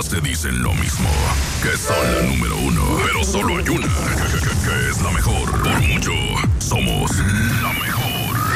todas te dicen lo mismo, que son la número uno. Pero solo hay una que es la mejor. Por mucho, somos la mejor.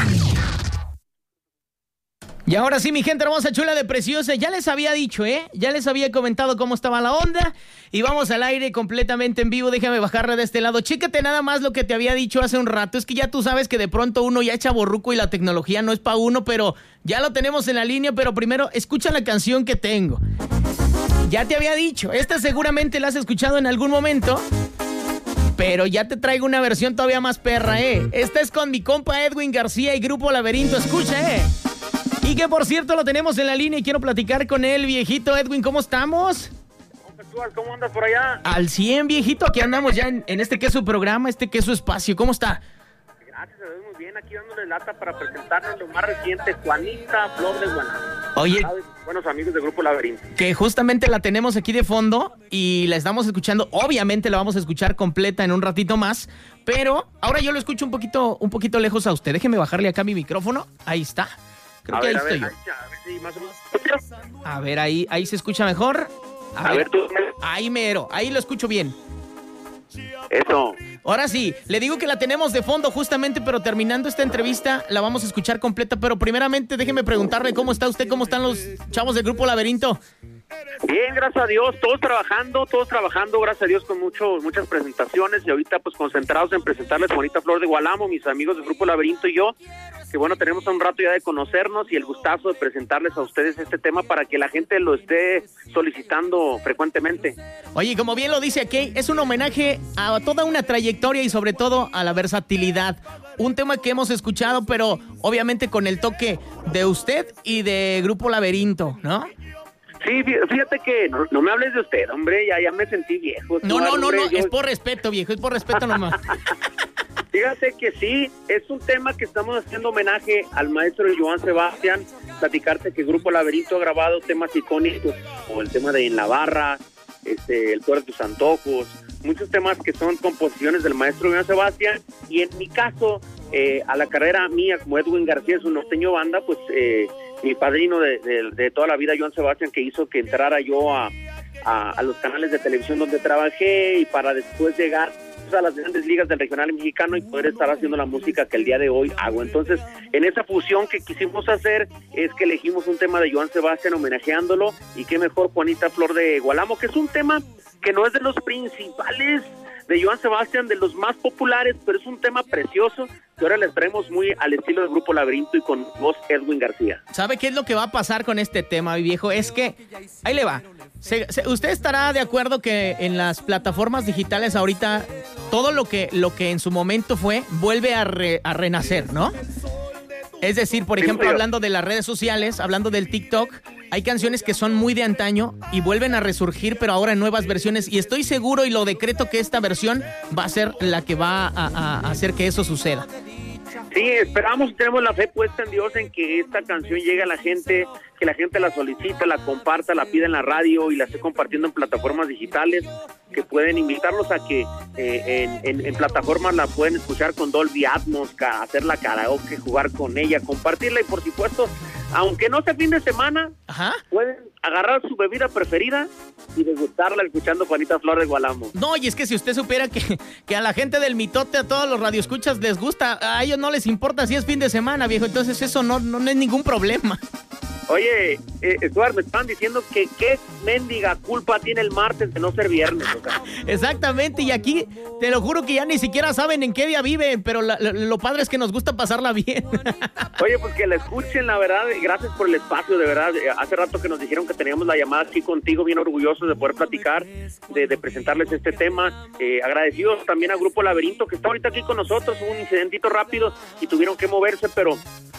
Y ahora sí, mi gente hermosa, chula de preciosa, ya les había dicho, ya les había comentado cómo estaba la onda. Y vamos al aire completamente en vivo. Déjame bajarle de este lado. Chécate nada más lo que te había dicho hace un rato. Es que ya tú sabes que de pronto uno ya echa borruco y la tecnología no es para uno, pero ya lo tenemos en la línea. Pero primero, escucha la canción que tengo. Ya te había dicho, esta seguramente la has escuchado en algún momento, pero ya te traigo una versión todavía más perra, Esta es con mi compa Edwin García y Grupo Laberinto. Escucha, Y que por cierto lo tenemos en la línea y quiero platicar con él, viejito. Edwin, ¿cómo estamos? ¿Cómo andas por allá? Al 100, viejito. Aquí andamos ya en este que es su programa, este que es su espacio. ¿Cómo está? Gracias, se ve muy bien. Aquí dándole lata para presentarnos lo más reciente, Juanita Flor de Gualambo. Oye, buenos amigos del Grupo Laberinto. Que justamente la tenemos aquí de fondo y la estamos escuchando. Obviamente la vamos a escuchar completa en un ratito más, pero ahora yo lo escucho un poquito lejos a usted. Déjeme bajarle acá mi micrófono. Ahí está. Creo que ahí estoy yo. A ver, ahí se escucha mejor. A ver, tú. Ahí mero, ahí lo escucho bien. Eso. Ahora sí, le digo que la tenemos de fondo justamente, pero terminando esta entrevista la vamos a escuchar completa. Pero primeramente déjeme preguntarle cómo está usted, cómo están los chavos del Grupo Laberinto. Bien, gracias a Dios, todos trabajando, gracias a Dios, con muchas presentaciones y ahorita pues concentrados en presentarles Juanita Flor de Gualambo, mis amigos del Grupo Laberinto y yo, que bueno, tenemos un rato ya de conocernos y el gustazo de presentarles a ustedes este tema para que la gente lo esté solicitando frecuentemente. Oye, como bien lo dice aquí, es un homenaje a toda una trayectoria y sobre todo a la versatilidad. Un tema que hemos escuchado, pero obviamente con el toque de usted y de Grupo Laberinto, ¿no? Sí, fíjate que no me hables de usted, hombre, ya me sentí viejo. No, es por respeto, viejo, es por respeto nomás. Fíjate que sí, es un tema que estamos haciendo homenaje al maestro Joan Sebastián. Platicarte que el Grupo Laberinto ha grabado temas icónicos, como el tema de En la Barra, El Peor de tus Antojos, muchos temas que son composiciones del maestro Joan Sebastián, y en mi caso, a la carrera mía como Edwin García es un norteño banda, pues mi padrino de toda la vida, Joan Sebastián, que hizo que entrara yo a los canales de televisión donde trabajé y para después llegar a las grandes ligas del regional mexicano y poder estar haciendo la música que el día de hoy hago. Entonces, en esa fusión que quisimos hacer es que elegimos un tema de Joan Sebastián homenajeándolo, y qué mejor Juanita Flor de Gualambo, que es un tema que no es de los principales de Joan Sebastián, de los más populares, pero es un tema precioso que ahora les traemos muy al estilo del Grupo Laberinto y con voz Edwin García. ¿Sabe qué es lo que va a pasar con este tema, mi viejo? Es que, ahí le va. Usted estará de acuerdo que en las plataformas digitales ahorita todo lo que en su momento fue vuelve a renacer, ¿no? Es decir, por ejemplo, hablando de las redes sociales, hablando del TikTok, hay canciones que son muy de antaño y vuelven a resurgir, pero ahora en nuevas versiones. Y estoy seguro y lo decreto que esta versión va a ser la que va a hacer que eso suceda. Sí, esperamos y tenemos la fe puesta en Dios en que esta canción llegue a la gente, que la gente la solicita, la comparta, la pida en la radio y la esté compartiendo en plataformas digitales, que pueden invitarlos a que en plataformas la pueden escuchar con Dolby Atmos, hacerla karaoke, jugar con ella, compartirla y por supuesto, aunque no sea fin de semana, pueden agarrar su bebida preferida y degustarla escuchando Juanita Flor de Gualambo. No, y es que si usted supiera que a la gente del mitote, a todos los radioescuchas les gusta, a ellos no les importa si es fin de semana, viejo, entonces eso no es ningún problema. Oye, Eduardo, me están diciendo que qué mendiga culpa tiene el martes de no ser viernes. O sea. Exactamente, y aquí te lo juro que ya ni siquiera saben en qué día viven, pero lo padre es que nos gusta pasarla bien. Oye, pues que la escuchen, la verdad, gracias por el espacio, de verdad. Hace rato que nos dijeron que teníamos la llamada aquí contigo, bien orgullosos de poder platicar, de presentarles este tema. Agradecidos también al Grupo Laberinto, que está ahorita aquí con nosotros, hubo un incidentito rápido y tuvieron que moverse, pero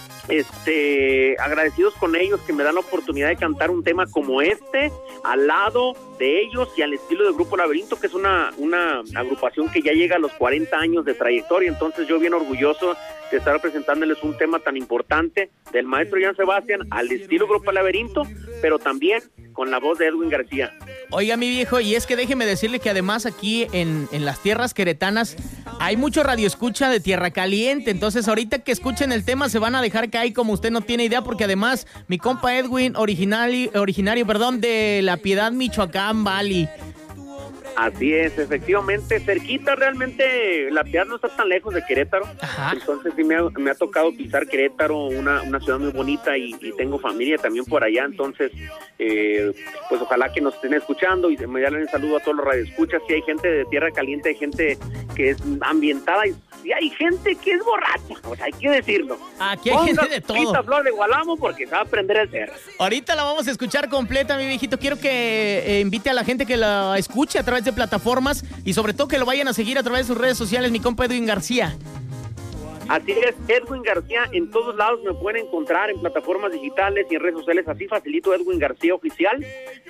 agradecidos con ellos que me dan la oportunidad de cantar un tema como este al lado de ellos y al estilo del Grupo Laberinto, que es una agrupación que ya llega a los 40 años de trayectoria. Entonces yo bien orgulloso de estar presentándoles un tema tan importante del maestro Joan Sebastián al estilo Grupo Laberinto, pero también con la voz de Edwin García. Oiga, mi viejo, y es que déjeme decirle que además aquí en las tierras queretanas hay mucho radioescucha de Tierra Caliente, entonces ahorita que escuchen el tema se van a dejar caer como usted no tiene idea, porque además mi compa Edwin, originario de La Piedad, Michoacán, Bali. Así es, efectivamente, cerquita realmente. La Piedad no está tan lejos de Querétaro. Ajá. Entonces sí me ha tocado pisar Querétaro, una ciudad muy bonita y tengo familia también por allá, entonces pues ojalá que nos estén escuchando y me den un saludo a todos los radioescuchas. Si hay gente de Tierra Caliente, hay gente que es ambientada y hay gente que es borracha, o sea, hay que decirlo. Aquí hay gente de todo. Quita Flor de Gualamo porque se va a aprender el ser. Ahorita la vamos a escuchar completa, mi viejito. Quiero que invite a la gente que la escuche a través de plataformas y sobre todo que lo vayan a seguir a través de sus redes sociales, mi compa Edwin García. Así es, Edwin García, en todos lados me pueden encontrar en plataformas digitales y en redes sociales, así facilito, Edwin García Oficial.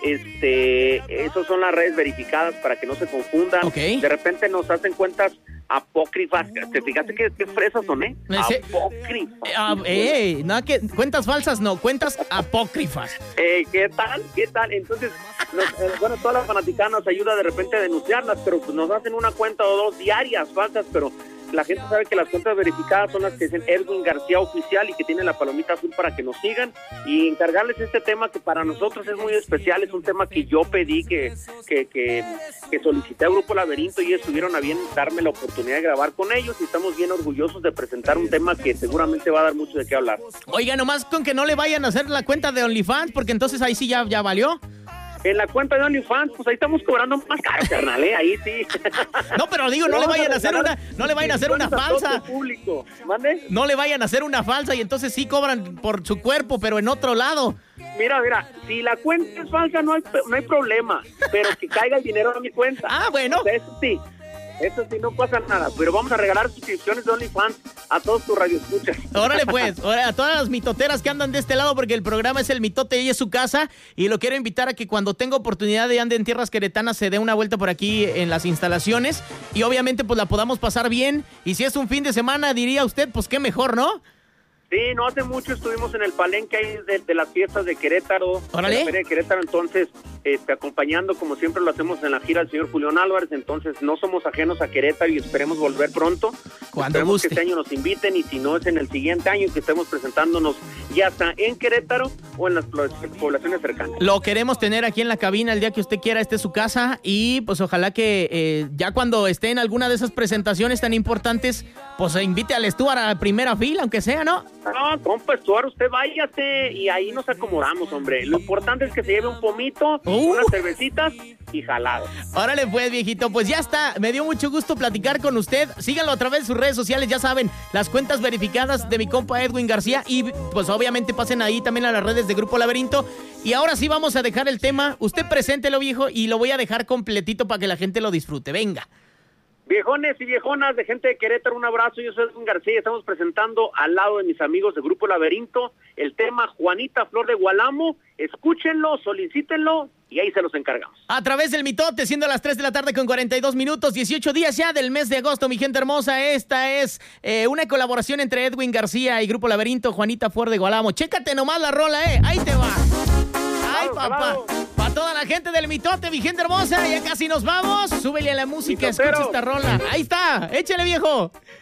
Esos son las redes verificadas para que no se confundan. Okay. De repente nos hacen cuentas apócrifas. ¿Te fijaste qué fresas son, Apócrifas. Nada que cuentas falsas, no, cuentas apócrifas. ¿Qué tal? Entonces, toda la fanaticada nos ayuda de repente a denunciarlas, pero pues nos hacen una cuenta o dos diarias falsas, pero la gente sabe que las cuentas verificadas son las que dicen Edwin García Oficial y que tienen la palomita azul para que nos sigan, y encargarles este tema que para nosotros es muy especial. Es un tema que yo pedí, que solicité a Grupo Laberinto, y estuvieron a bien darme la oportunidad de grabar con ellos, y estamos bien orgullosos de presentar un tema que seguramente va a dar mucho de qué hablar. Oiga, nomás con que no le vayan a hacer la cuenta de OnlyFans, porque entonces ahí sí ya valió. En la cuenta de OnlyFans, pues ahí estamos cobrando más caro, carnal, ahí sí. No, pero digo, no le vayan a hacer una falsa. ¿Mande? No le vayan a hacer una falsa y entonces sí cobran por su cuerpo, pero en otro lado. Mira, si la cuenta es falsa no hay problema, pero que caiga el dinero a mi cuenta. Ah, bueno. O sea, eso sí, no pasa nada, pero vamos a regalar suscripciones de OnlyFans a todos tus radioescuchas. Órale pues, a todas las mitoteras que andan de este lado, porque el programa es El Mitote y es su casa, y lo quiero invitar a que cuando tenga oportunidad de ande en tierras queretanas se dé una vuelta por aquí en las instalaciones, y obviamente pues la podamos pasar bien, y si es un fin de semana, diría usted, pues qué mejor, ¿no? Sí, no hace mucho estuvimos en el palenque ahí de las fiestas de Querétaro. Órale. De la Feria de Querétaro, entonces, acompañando, como siempre lo hacemos en la gira, al señor Julián Álvarez. Entonces, no somos ajenos a Querétaro y esperemos volver pronto. Cuando esperemos guste. que este año nos inviten, y si no es en el siguiente año, que estemos presentándonos ya sea en Querétaro o en las poblaciones cercanas. Lo queremos tener aquí en la cabina el día que usted quiera, esta es su casa, y pues ojalá que ya cuando esté en alguna de esas presentaciones tan importantes, pues se invite al Stuart a primera fila, aunque sea, ¿no? No, compa Stuart, usted váyase y ahí nos acomodamos, hombre. Lo importante es que se lleve un pomito, unas cervecitas y jalado. Órale pues, viejito, pues ya está. Me dio mucho gusto platicar con usted. Síganlo a través de sus redes sociales, ya saben, las cuentas verificadas de mi compa Edwin García, y pues obviamente pasen ahí también a las redes de Grupo Laberinto. Y ahora sí vamos a dejar el tema. Usted preséntelo, viejo, y lo voy a dejar completito para que la gente lo disfrute. Venga. Viejones y viejonas de gente de Querétaro, un abrazo. Yo soy Edwin García y estamos presentando al lado de mis amigos de Grupo Laberinto el tema Juanita Flor de Gualamo. Escúchenlo, solicítenlo y ahí se los encargamos. A través del Mitote, siendo las 3 de la tarde con 42 minutos, 18 días ya del mes de agosto, mi gente hermosa. Esta es una colaboración entre Edwin García y Grupo Laberinto, Juanita Flor de Gualamo. Chécate nomás la rola, ahí te va. Ay, papá. Para toda la gente del Mitote, mi gente hermosa, ya casi nos vamos. Súbele a la música, Mitotero. escucha esta rola. Ahí está, échale, viejo.